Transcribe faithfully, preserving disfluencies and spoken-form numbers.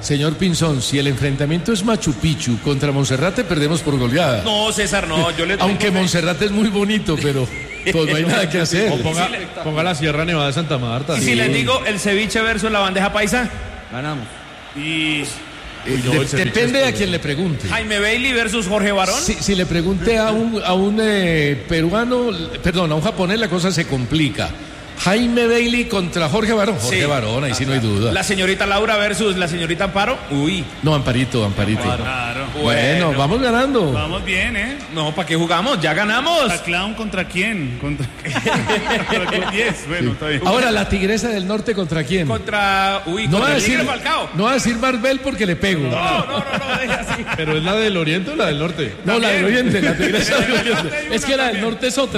Señor Pinzón, si el enfrentamiento es Machu Picchu contra Monserrate, perdemos por goleada. No, César, no, yo le Aunque Monserrate es muy bonito, pero pues no hay nada que hacer. O ponga, ponga la Sierra Nevada de Santa Marta. Y Sí. si les digo el ceviche versus la bandeja paisa, Ganamos. y Eh, no, de- el ceviche depende es a quien le pregunte. Jaime Bailey versus Jorge Barón. Si, si le pregunte a un, a un eh, peruano, perdón, a un japonés, la cosa se complica. Jaime Bailey contra Jorge Barón. Jorge Sí. Barón, ahí sí no hay duda. La señorita Laura versus la señorita Amparo. Uy. No, Amparito, Amparito. Claro. Bueno, vamos ganando. Vamos bien, ¿eh? No, ¿para qué jugamos? Ya ganamos. ¿A Clown contra quién? ¿Contra contra qué diez? Bueno, está bien. Ahora, la Tigresa del Norte, ¿contra quién? Contra. Uy, No va contra a el decir, Tigre Falcao. no va a decir Marvel porque le pego. No, no, no, no, deja así. ¿Pero es la del Oriente o la del Norte? No, la del Oriente, la Tigresa del También. Oriente. Es que la del Norte es otra.